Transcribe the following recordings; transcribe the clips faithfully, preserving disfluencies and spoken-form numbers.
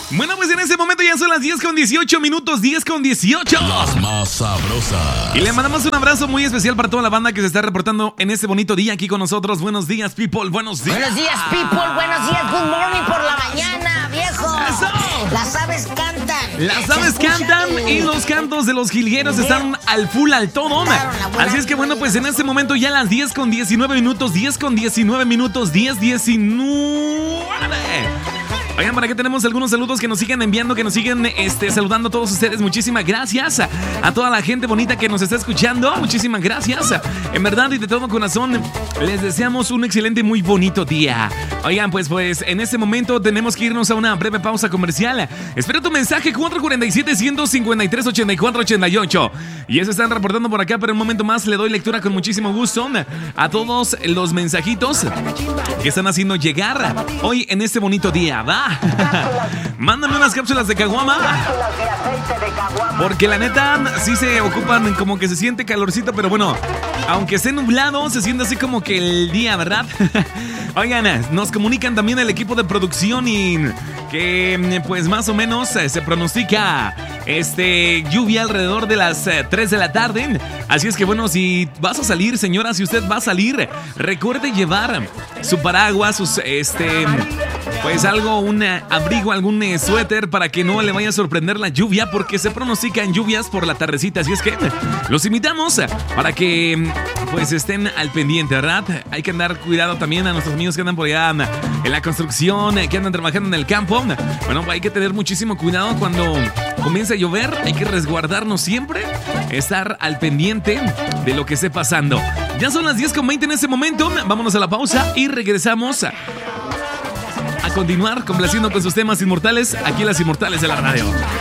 Bueno, pues en este momento ya son las diez con dieciocho minutos, diez con dieciocho. Las más sabrosas. Y le mandamos un abrazo muy especial para toda la banda que se está reportando en este bonito día aquí con nosotros. Buenos días, people, buenos días. Buenos días, people, buenos días, good morning por la mañana, viejo. ¡Eso! Las aves cantan. Las aves cantan y los cantos de los jilgueros están al full, al todo. Así es que bueno, pues en este momento ya las diez con diecinueve minutos, diez con diecinueve minutos, diez diecinueve. Oigan, por aquí tenemos algunos saludos que nos siguen enviando, que nos siguen este, saludando a todos ustedes. Muchísimas gracias a, a toda la gente bonita que nos está escuchando. Muchísimas gracias. En verdad y de todo corazón, les deseamos un excelente y muy bonito día. Oigan, pues, pues en este momento tenemos que irnos a una breve pausa comercial. Espero tu mensaje cuatro cuatro siete, uno cinco tres, ocho cuatro ocho ocho. Y eso están reportando por acá, pero un momento más le doy lectura con muchísimo gusto a todos los mensajitos que están haciendo llegar hoy en este bonito día. ¿Va? Mándame unas cápsulas de caguama, porque la neta sí se ocupan, como que se siente calorcito, pero bueno, aunque esté nublado, se siente así como que el día, ¿verdad? Oigan, nos comunican también el equipo de producción y que pues más o menos se pronostica este lluvia alrededor de las tres de la tarde. Así es que bueno, si vas a salir, señora, si usted va a salir, recuerde llevar su paraguas, sus este pues algo, un abrigo, algún suéter para que no le vaya a sorprender la lluvia, porque se pronostican lluvias por la tardecita. Así es que los invitamos para que pues estén al pendiente, ¿verdad? Hay que andar cuidado también a nuestros amigos que andan por allá en la construcción, que andan trabajando en el campo. Bueno, hay que tener muchísimo cuidado cuando comienza a llover. Hay que resguardarnos siempre, estar al pendiente de lo que esté pasando. Ya son las diez con veinte en este momento. Vámonos a la pausa y regresamos a A continuar complaciendo con sus temas inmortales aquí en Las Inmortales de la Radio.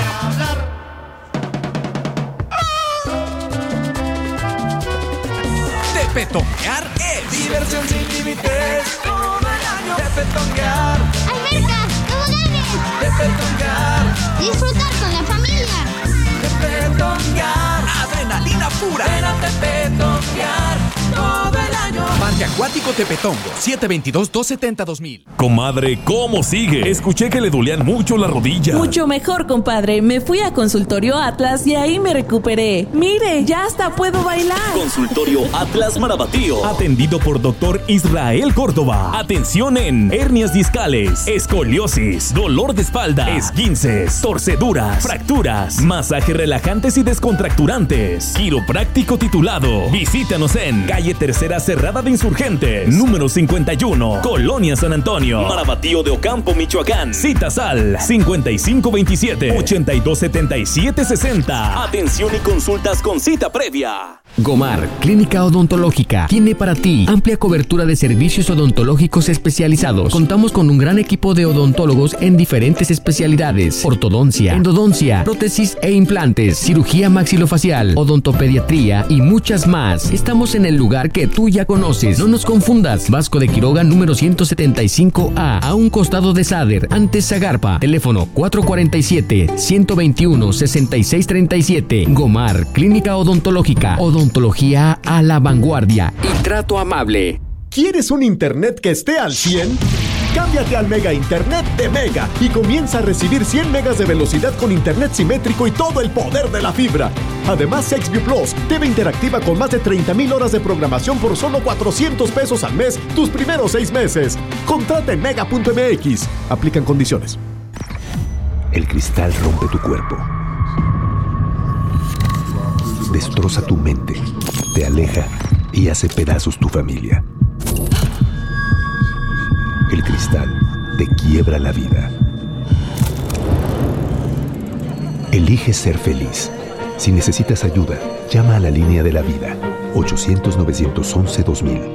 Tepetonguear es diversión sin límites todo el año. Tepetonguear, albercas, toboganes, tepetonguear, disfrutar con la familia. Tepetonguear, adrenalina pura. Ven a tepetonguear todo el año. Parque Acuático Tepetongo, siete dos dos, dos siete cero, dos mil. Comadre, ¿cómo sigue? Escuché que le dolían mucho las rodillas. Mucho mejor, compadre. Me fui a Consultorio Atlas y ahí me recuperé. Mire, ya hasta puedo bailar. Consultorio Atlas Marabatío. Atendido por doctor Israel Córdoba. Atención en hernias discales, escoliosis, dolor de espalda, esguinces, torceduras, fracturas, masajes relajantes y descontracturantes. Quiropráctico titulado. Visítanos en calle Tercera Cerrada de Insurgentes, número cincuenta y uno, Colonia San Antonio, Marabatío de Ocampo, Michoacán. Citas al cincuenta y cinco veintisiete, ochenta y dos setenta y siete sesenta. Atención y consultas con cita previa. Gomar, Clínica Odontológica, tiene para ti amplia cobertura de servicios odontológicos especializados. Contamos con un gran equipo de odontólogos en diferentes especialidades: ortodoncia, endodoncia, prótesis e implantes, cirugía maxilofacial, odontopediatría y muchas más. Estamos en el lugar que tú ya conoces. No nos confundas. Vasco de Quiroga, número ciento setenta y cinco A, a un costado de Sader, antes Zagarpa. Teléfono cuatro cuatro siete, uno dos uno, seis seis tres siete. Gomar, Clínica Odontológica. Odontología a la vanguardia y trato amable. ¿Quieres un internet que esté al cien? Cámbiate al Mega Internet de Mega y comienza a recibir cien megas de velocidad con internet simétrico y todo el poder de la fibra. Además, XView Plus, T V interactiva con más de treinta mil horas de programación por solo cuatrocientos pesos al mes, tus primeros seis meses. Contrata en mega punto m x. Aplican condiciones. El cristal rompe tu cuerpo. Destroza tu mente, te aleja y hace pedazos tu familia. El cristal te quiebra la vida. Elige ser feliz. Si necesitas ayuda, llama a la línea de la vida, ochocientos, novecientos once, dos mil.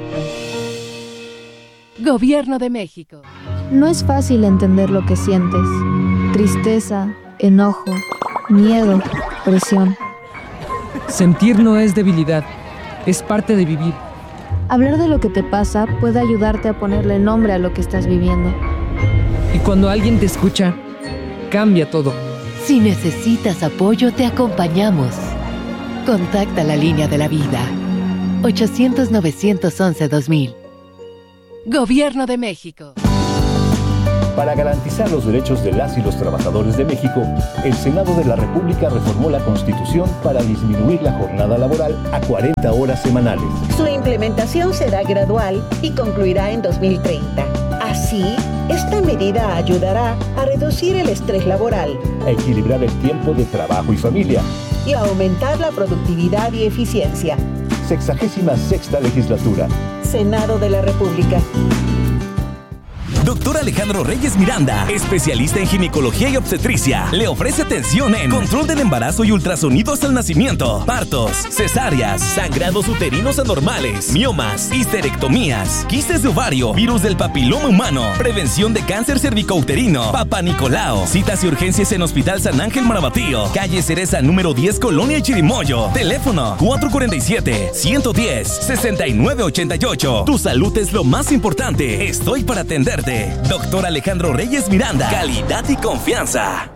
Gobierno de México. No es fácil entender lo que sientes. Tristeza, enojo, miedo, presión. Sentir no es debilidad, es parte de vivir. Hablar de lo que te pasa puede ayudarte a ponerle nombre a lo que estás viviendo. Y cuando alguien te escucha, cambia todo. Si necesitas apoyo, te acompañamos. Contacta la línea de la vida. ochocientos, novecientos once, dos mil. Gobierno de México. Para garantizar los derechos de las y los trabajadores de México, el Senado de la República reformó la Constitución para disminuir la jornada laboral a cuarenta horas semanales. Su implementación será gradual y concluirá en dos mil treinta. Así, esta medida ayudará a reducir el estrés laboral, a equilibrar el tiempo de trabajo y familia y a aumentar la productividad y eficiencia. Sexagésima sexta legislatura. Senado de la República. Doctor Alejandro Reyes Miranda, especialista en ginecología y obstetricia, le ofrece atención en control del embarazo y ultrasonidos al nacimiento, partos, cesáreas, sangrados uterinos anormales, miomas, histerectomías, quistes de ovario, virus del papiloma humano, prevención de cáncer cervicouterino, Papa Nicolau, citas y urgencias en Hospital San Ángel Marabatío, calle Cereza número diez, Colonia Chirimoyo, teléfono cuatro cuatro siete, uno uno cero, seis nueve ocho ocho. Tu salud es lo más importante. Estoy para atenderte. Doctor Alejandro Reyes Miranda, calidad y confianza.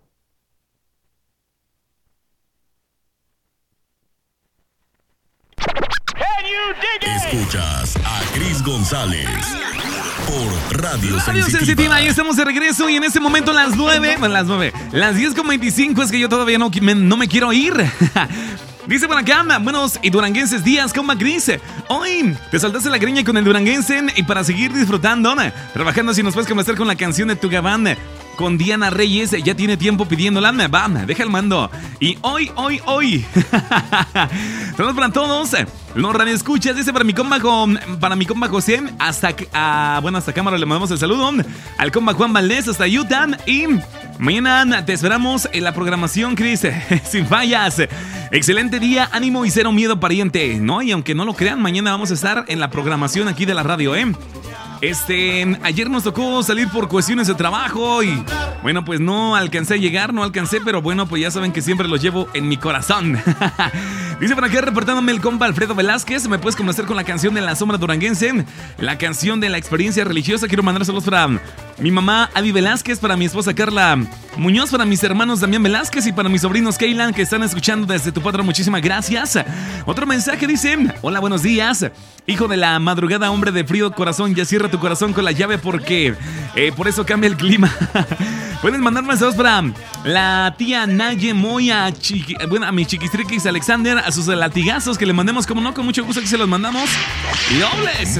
Escuchas a Cris González por Radio, Radio Sensitiva. Sensitiva. Y estamos de regreso y en este momento las nueve, bueno, las nueve, las diez con veinticinco, es que yo todavía no me, no me quiero ir. Dice por acá, buenos y duranguenses días, compa Cris. Hoy te saltaste la greña con el duranguense y para seguir disfrutando, trabajando, si nos puedes comenzar con la canción de Tu Gabán con Diana Reyes, ya tiene tiempo pidiéndola. Va, deja el mando. Y hoy, hoy, hoy. Saludos para todos. Los radioescuchas, dice para mi compa, para mi compa José, hasta, uh, bueno, hasta cámara le mandamos el saludo. Al compa Juan Valdés, hasta Utah. Y mañana te esperamos en la programación, Cris, sin fallas. Excelente día, ánimo y cero miedo, pariente. No, y aunque no lo crean, mañana vamos a estar en la programación aquí de la radio, ¿eh? Este, ayer nos tocó salir por cuestiones de trabajo y bueno, pues no alcancé a llegar, no alcancé, pero bueno, pues ya saben que siempre los llevo en mi corazón. Dice por acá, reportándome el compa Alfredo Velázquez, me puedes conocer con la canción de La Sombra Duranguense, la canción de la experiencia religiosa. Quiero mandar saludos para mi mamá Adi Velázquez, para mi esposa Carla Muñoz, para mis hermanos Damián Velázquez y para mis sobrinos Keylan que están escuchando desde tu patria. Muchísimas gracias. Otro mensaje dice, hola, buenos días, hijo de la madrugada, hombre de frío corazón, ya cierra tu corazón con la llave porque eh, por eso cambia el clima. Pueden mandarme saludos para la tía Naye Moya, chiqui, bueno, a mis chiquistriquis Alexander, a sus latigazos que le mandemos, como no, con mucho gusto que se los mandamos. ¡Dobles!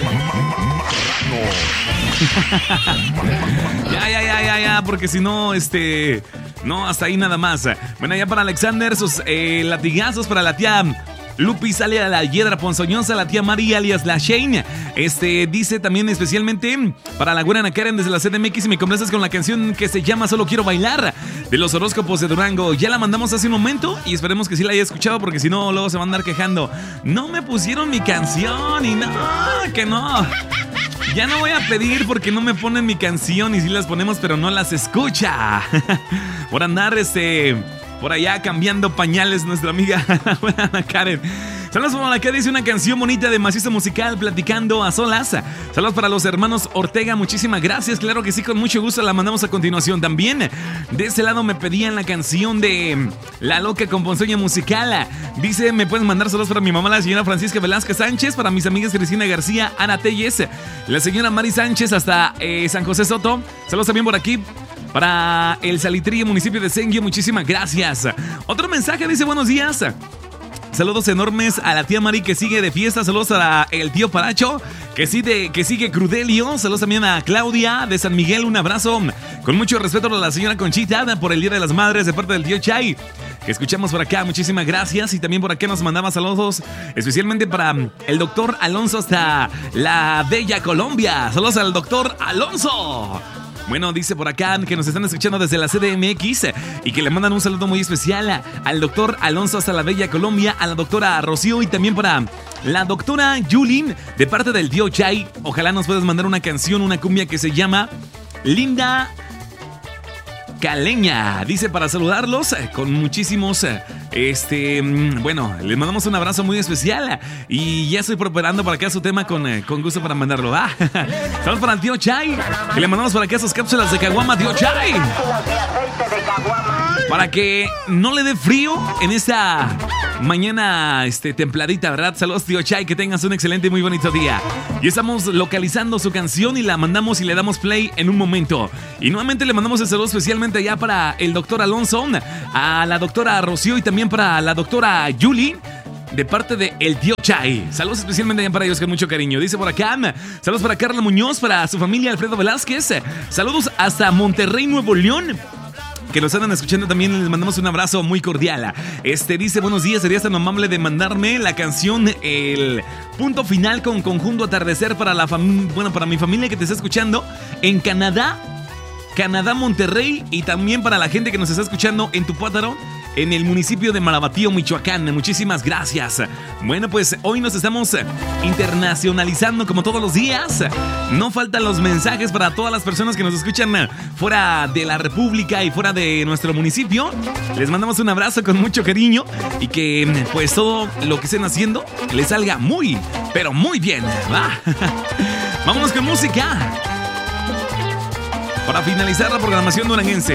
Ya, ya, ya, ya, ya, porque si no, este... no, hasta ahí nada más. Bueno, ya para Alexander, sus eh, latigazos para la tía Lupi, sale a la Hiedra Ponzoñosa, la tía María alias la Shane. Este dice también especialmente para la buena Karen desde la C D M X y me complaces con la canción que se llama Solo Quiero Bailar de los horóscopos de Durango. Ya la mandamos hace un momento y esperemos que sí la haya escuchado porque si no luego se van a andar quejando. No me pusieron mi canción y no, que no. Ya no voy a pedir porque no me ponen mi canción y sí las ponemos pero no las escucha. Por andar este... por allá cambiando pañales nuestra amiga la buena Karen. Saludos para la que dice una canción bonita de macizo musical, platicando a solas. Saludos para los hermanos Ortega, muchísimas gracias. Claro que sí, con mucho gusto la mandamos a continuación. También de ese lado me pedían la canción de La Loca con Ponzoña Musical. Dice, me pueden mandar saludos para mi mamá, la señora Francisca Velázquez Sánchez, para mis amigas Cristina García, Ana Telles, la señora Mari Sánchez hasta eh, San José Soto. Saludos también por aquí para el Salitrillo, municipio de Senguio, muchísimas gracias. Otro mensaje dice, buenos días. Saludos enormes a la tía Mari que sigue de fiesta. Saludos a el tío Paracho que sigue, que sigue Crudelio. Saludos también a Claudia de San Miguel. Un abrazo con mucho respeto a la señora Conchita por el Día de las Madres de parte del tío Chay que escuchamos por acá. Muchísimas gracias. Y también por acá nos mandaba saludos especialmente para el doctor Alonso hasta la bella Colombia. Saludos al doctor Alonso. Bueno, dice por acá que nos están escuchando desde la C D M X y que le mandan un saludo muy especial al doctor Alonso hasta la bella Colombia, a la doctora Rocío y también para la doctora Yulin de parte del tío Chay. Ojalá nos puedas mandar una canción, una cumbia que se llama Linda Caleña. Dice para saludarlos con muchísimos, este, bueno, les mandamos un abrazo muy especial y ya estoy preparando para acá su tema con, con gusto para mandarlo. ¿Va? Saludos para el tío Chay, que le mandamos para acá sus cápsulas de caguama, tío Chay. para que no le dé frío en esta mañana este, templadita, ¿verdad? Saludos, tío Chay, que tengas un excelente y muy bonito día. Y estamos localizando su canción y la mandamos y le damos play en un momento. Y nuevamente le mandamos el saludo especialmente allá para el doctor Alonso, a la doctora Rocío y también para la doctora Yuli, de parte de el tío Chay. Saludos especialmente para ellos con mucho cariño. Dice por acá, saludos para Carla Muñoz, para su familia Alfredo Velázquez. Saludos hasta Monterrey, Nuevo León, que nos andan escuchando también. Les mandamos un abrazo muy cordial. Este dice, buenos días, serías tan amable de mandarme la canción El Punto Final con Conjunto Atardecer para la fam- bueno, para mi familia que te está escuchando en Canadá, Canadá, Monterrey, y también para la gente que nos está escuchando en Tupátaro, en el municipio de Marabatío, Michoacán. Muchísimas gracias. Bueno, pues hoy nos estamos internacionalizando como todos los días. No faltan los mensajes para todas las personas que nos escuchan fuera de la República y fuera de nuestro municipio. Les mandamos un abrazo con mucho cariño y que pues todo lo que estén haciendo les salga muy, pero muy bien, ¿va? Vámonos con música para finalizar la programación duranguense.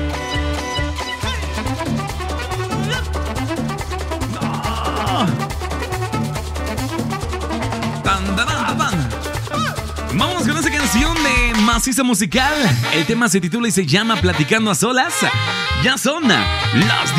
Vámonos con esa canción de Maciza Musical. El tema se titula y se llama Platicando a Solas. Ya son las